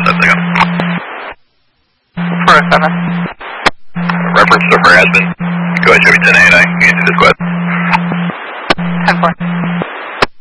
407. Reference server has been. Go ahead, Chevy 10-8, I can answer this question. 10-4.